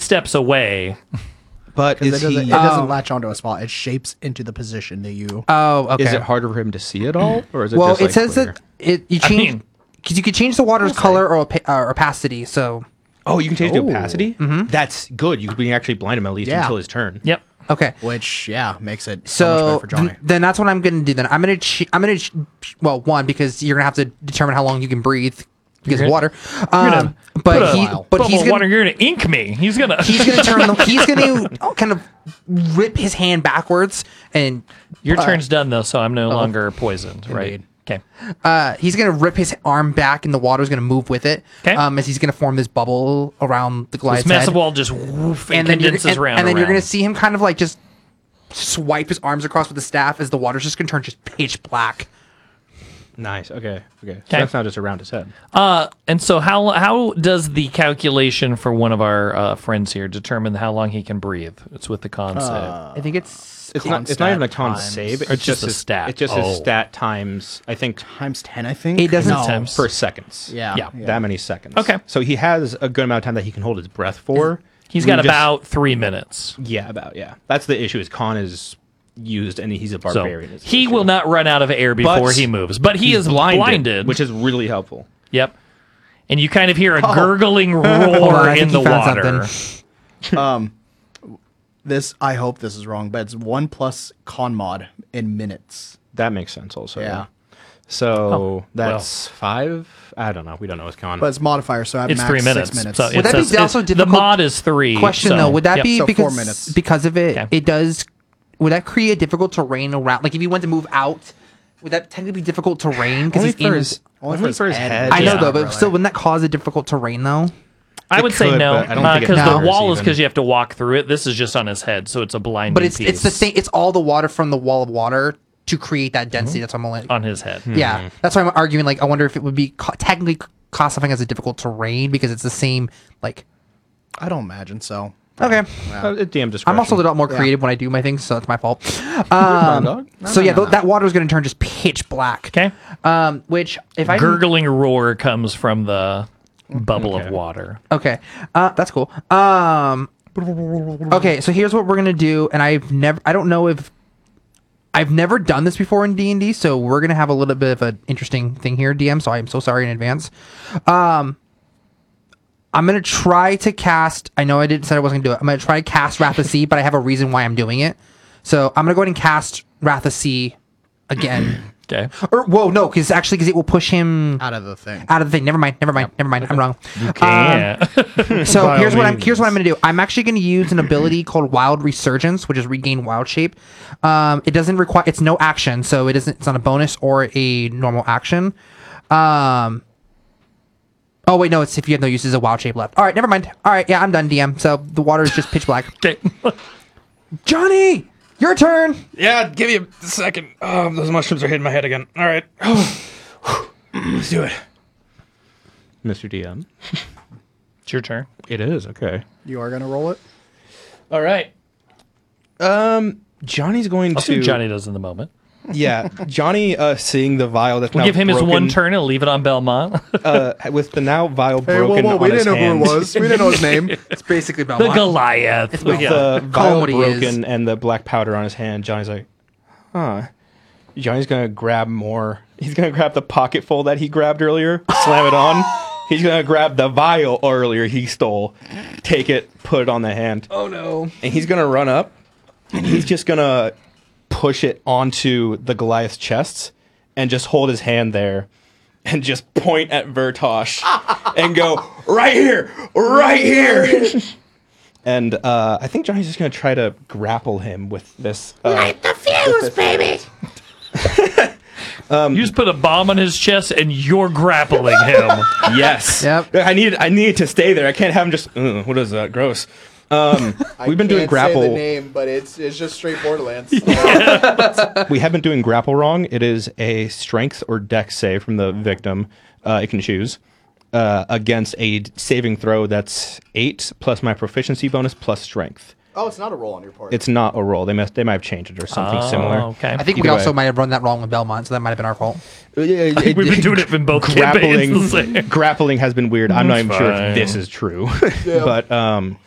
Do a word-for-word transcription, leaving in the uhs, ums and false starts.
steps away. But Because is it doesn't, he? it doesn't Oh. latch onto a spot. It shapes into the position that you. Oh, okay. Is it harder for him to see it all, or is it well, just it like says clear? that it you I change mean, because you could change the water's color or opa- uh, opacity. So Oh, you can change Oh. the opacity. Mm-hmm. That's good. You can actually blind him at least Yeah. until his turn. Yep. okay. Which, yeah, makes it so, much So better for Johnny. th- then that's what I'm gonna do. Then I'm gonna ch- I'm gonna ch- well one because you're gonna have to determine how long you can breathe because of You're water. You're gonna Um, put but a he Wow. but bubble he's of gonna water. You're gonna ink me. He's gonna. he's gonna turn the, he's gonna oh, kind of rip his hand backwards and Your uh, turn's done though, so I'm no longer poisoned, right? Indeed. Okay. uh, he's gonna rip his arm back and the water's gonna move with it. 'Kay. Um, as he's gonna form this bubble around the Goliath's This massive head. wall just woof, and, and then you're, condenses and, round and then you're around. gonna see him kind of like just swipe his arms across with the staff as the water's just gonna turn just pitch black. Nice. Okay. Okay. So Okay. that's not just around his head. Uh, and so how how does the calculation for one of our uh, friends here determine how long he can breathe? It's with the con save. I think it's It's Con not. It's not even a stat con times- save. It's, Or it's just a his, stat. It's just Oh. his stat times. I think Times ten, I think. It doesn't- No. Times- per seconds. Yeah. Yeah. That many seconds. Okay. So he has a good amount of time that he can hold his breath for. He's We got just- about three minutes. Yeah. About yeah. That's the issue. Is con is used and he's a So barbarian. is the he issue. will not run out of air before But he moves. But he he's is blinded, which is really helpful. Yep. And you kind of hear a Oh. gurgling Hold on, roar I in think the he found water. something. Um, this, I hope this is wrong, but it's one plus con mod in minutes. That makes sense. Also. Yeah. So Oh, that's five. I don't know. We don't know what's con. But it's modifier, so at It's max three minutes. six minutes. So Would it that be says- also it- the difficult- mod is three. Question so- though, would that yep. be So because four minutes. because of it? Okay. It does. Would that create difficult terrain around? Like if you went to move out, would that technically be difficult terrain because Only he's in? for His, his, Only only for for his his head. head. I know Yeah. though, but Really. still, wouldn't that cause a difficult terrain though? I It would say could, no, but I don't think it because the matters wall is even. because you have to walk through it. This is just on his head, so it's a blinding But it's piece it's the thing. It's all the water from the wall of water to create that density. That's why I'm like, on his head. yeah. That's why I'm arguing. Like, I wonder if it would be ca- technically classifying as a difficult terrain because it's the same. Like, I don't imagine so. okay, Uh, it's D M discretion. I'm also a lot more Yeah. creative when I do my things, so that's my fault. Fine, Um, dog. so yeah, th- that water is going to turn just pitch black. Okay. Um, which if I Gurgling roar comes from the bubble Okay. of water. Okay, uh, that's cool. Um, okay, so here's what we're gonna do, and I've never, I don't know if I've never done this before in D and D, so we're gonna have a little bit of an interesting thing here, D M. So I'm so sorry in advance. Um, I'm gonna try to cast. I know I didn't say I wasn't gonna do it. I'm gonna try to cast Wrath of Sea, but I have a reason why I'm doing it. So I'm gonna go ahead and cast Wrath of Sea again. Okay. or whoa, no, because actually, because it will push him Out of the thing. out of the thing. Never mind. Never mind. Never mind. I'm wrong. Okay. So By here's all what I'm means. here's what I'm gonna do. I'm actually gonna use an ability called Wild Resurgence, which is regain wild shape. Um, it doesn't require it's no action, so it isn't it's not a bonus or a normal action. Um. Oh wait, no, it's if you have no uses of wild shape left. All right, never mind. All right, yeah, I'm done, D M. So the water is just pitch black. Okay. Johnny, your turn. Yeah, give me a second. Oh, those mushrooms are hitting my head again. All right. Let's do it. Mister D M. It's your turn. It is, okay. You are going to roll it? All right. Um, Johnny's going I'll see to... what Johnny does in the moment. Yeah, Johnny uh, seeing the vial that's We'll now give him his broken, one turn and leave it on Belmont. uh, with the now vial Hey, broken whoa, whoa, on we his didn't know hand. who it was. We didn't know his name. It's basically about the Goliath. With Yeah. the Call him vial what he is. broken and the black powder on his hand, Johnny's like, huh. Johnny's gonna grab more. He's gonna grab the pocket full that he grabbed earlier, slam it on. He's gonna grab the vial earlier he stole, take it, put it on the hand, Oh no. and he's gonna run up. And he's just gonna push it onto the Goliath's chest and just hold his hand there and just point at Vertosh and go, right here, right here. And uh, I think Johnny's just going to try to grapple him with this. Uh, Light the fuse, baby. You just put a bomb on his chest and you're grappling him. yes. Yep. I need I need to stay there. I can't have him just, "Ugh, what is that? Gross. Um, we've been doing grapple. Say the name, but it's it's just straight Borderlands. We have been doing grapple wrong. It is a strength or dex save from the victim. Uh, it can choose uh, against a d- saving throw that's eight plus my proficiency bonus plus strength. Oh, it's not a roll on your part. It's not a roll. They must they might have changed it or something Oh, similar. okay. I think Either we also way. might have run that wrong with Belmont, so that might have been our fault. I think we've been doing it in both grappling. campaigns the same. Grappling has been weird. I'm not even sure fine. if this is true, but um,